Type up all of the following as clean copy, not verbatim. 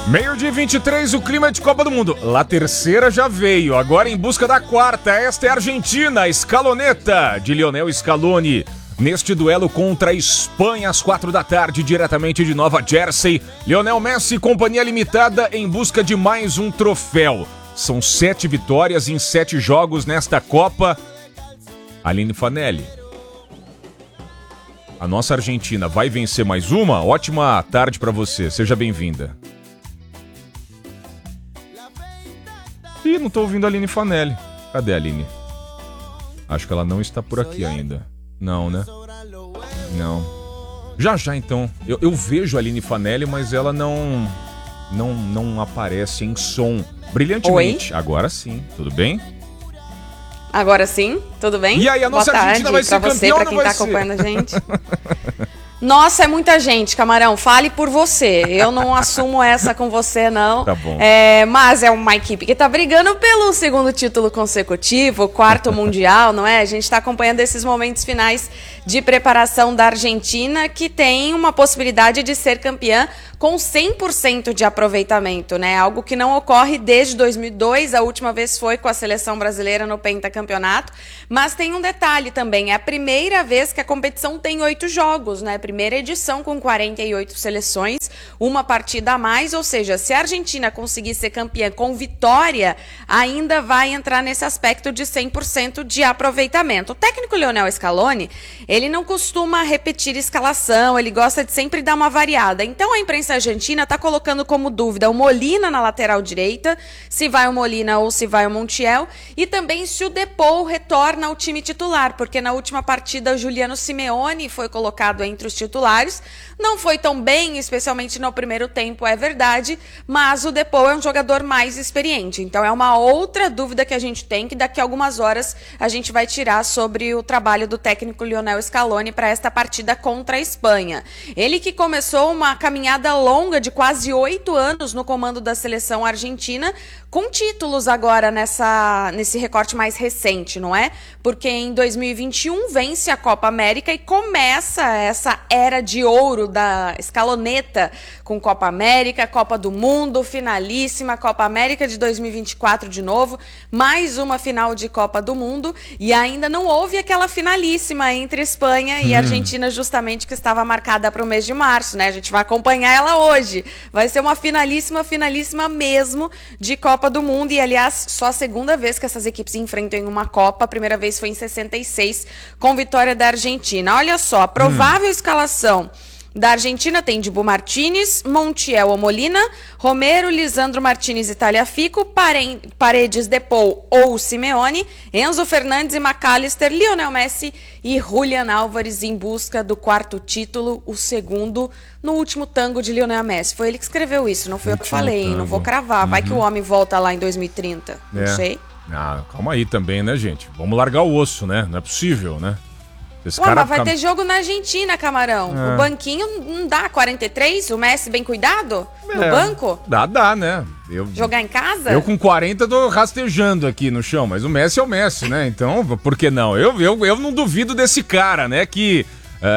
Meio-dia 23, o clima de Copa do Mundo. La terceira já veio, agora em busca da quarta. Esta é a Argentina, Scaloneta, de Lionel Scaloni. Neste duelo contra a Espanha, às 4 da tarde, diretamente de Nova Jersey. Lionel Messi, companhia limitada, em busca de mais um troféu. São 7 vitórias em 7 jogos nesta Copa. Aline Fanelli, a nossa Argentina vai vencer mais uma? Ótima tarde para você, seja bem-vinda. Ih, não tô ouvindo a Aline Fanelli. Cadê a Aline? Acho que ela não está por aqui ainda. Não, né? Não. Já, então. Eu vejo a Aline Fanelli, mas ela não aparece em som brilhantemente. Oi? Agora sim, tudo bem? Agora sim, tudo bem? E aí, a nossa Argentina vai ser campeã ou não vai ser? Pra quem tá acompanhando a gente. Nossa, é muita gente, Camarão. Fale por você. Eu não assumo essa com você, não. Tá bom. Mas é uma equipe que tá brigando pelo segundo título consecutivo, quarto mundial, não é? A gente tá acompanhando esses momentos finais de preparação da Argentina, que tem uma possibilidade de ser campeã com 100% de aproveitamento, né? Algo que não ocorre desde 2002, a última vez foi com a seleção brasileira no pentacampeonato. Mas tem um detalhe também, é a primeira vez que a competição tem 8 jogos, né? Primeira edição com 48 seleções, uma partida a mais, ou seja, se a Argentina conseguir ser campeã com vitória, ainda vai entrar nesse aspecto de 100% de aproveitamento. O técnico Lionel Scaloni, ele não costuma repetir escalação, ele gosta de sempre dar uma variada. Então a imprensa argentina está colocando como dúvida o Molina na lateral direita, se vai o Molina ou se vai o Montiel, e também se o Depou retorna ao time titular, porque na última partida o Juliano Simeone foi colocado entre os titulares, não foi tão bem, especialmente no primeiro tempo, é verdade, mas o Depou é um jogador mais experiente, então é uma outra dúvida que a gente tem, que daqui a algumas horas a gente vai tirar sobre o trabalho do técnico Lionel Scaloni para esta partida contra a Espanha. Ele que começou uma caminhada longa de quase 8 anos no comando da seleção argentina, com títulos agora nesse recorte mais recente, não é? Porque em 2021 vence a Copa América e começa essa era de ouro da Scaloneta, com Copa América, Copa do Mundo, finalíssima, Copa América de 2024 de novo, mais uma final de Copa do Mundo, e ainda não houve aquela finalíssima entre Espanha e Argentina, justamente, que estava marcada para o mês de março, né? A gente vai acompanhar ela hoje. Vai ser uma finalíssima mesmo de Copa do Mundo, e aliás, só a segunda vez que essas equipes enfrentam em uma Copa, a primeira vez foi em 66, com vitória da Argentina. Olha só, a provável escalação da Argentina tem Dibu Martínez, Montiel ou Molina, Romero, Lisandro Martínez e Tagliafico, Paredes, Depou ou Simeone, Enzo Fernandes e McAllister, Lionel Messi e Julián Álvares em busca do quarto título, o segundo no último tango de Lionel Messi. Foi ele que escreveu isso, não foi eu que falei, hein? Não vou cravar. Vai que o homem volta lá em 2030, não sei. Ah, calma aí também, né, gente? Vamos largar o osso, né? Não é possível, né? Mas vai ter jogo na Argentina, Camarão. O banquinho não dá 43? O Messi bem cuidado? No banco? Dá, né? Jogar em casa? Eu com 40 tô rastejando aqui no chão, mas o Messi é o Messi, né? Então, por que não? Eu não duvido desse cara, né? Que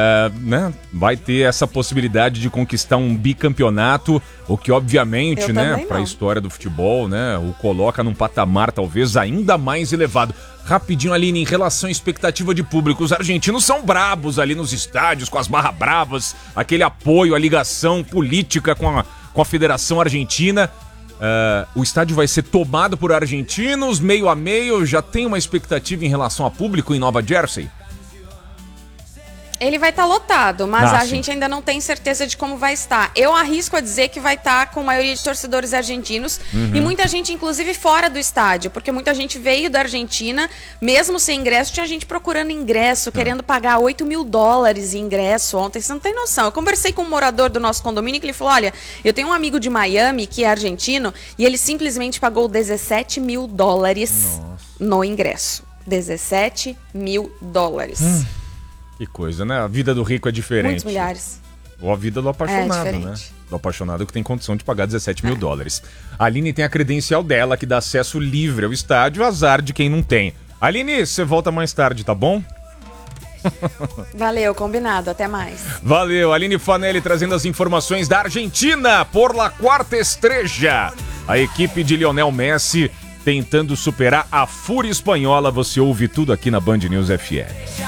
né, vai ter essa possibilidade de conquistar um bicampeonato, o que obviamente, né, para a história do futebol, né, o coloca num patamar talvez ainda mais elevado. Rapidinho, Aline, em relação à expectativa de público, os argentinos são brabos ali nos estádios, com as barra bravas, aquele apoio, a ligação política com a Federação Argentina. O estádio vai ser tomado por argentinos, meio a meio, já tem uma expectativa em relação a público em Nova Jersey? Ele vai estar lotado, mas a gente ainda não tem certeza de como vai estar. Eu arrisco a dizer que vai estar com a maioria de torcedores argentinos e muita gente, inclusive, fora do estádio, porque muita gente veio da Argentina, mesmo sem ingresso, tinha gente procurando ingresso, querendo pagar $8 mil em ingresso ontem. Você não tem noção. Eu conversei com um morador do nosso condomínio que ele falou, olha, eu tenho um amigo de Miami que é argentino e ele simplesmente pagou $17 mil no ingresso. $17 mil. Que coisa, né? A vida do rico é diferente. Muitos milhares. Ou a vida do apaixonado, né? Do apaixonado que tem condição de pagar $17 mil. A Aline tem a credencial dela, que dá acesso livre ao estádio, azar de quem não tem. Aline, você volta mais tarde, tá bom? Valeu, combinado. Até mais. Valeu, Aline Fanelli trazendo as informações da Argentina por la quarta estrella. A equipe de Lionel Messi tentando superar a fúria espanhola. Você ouve tudo aqui na Band News FM.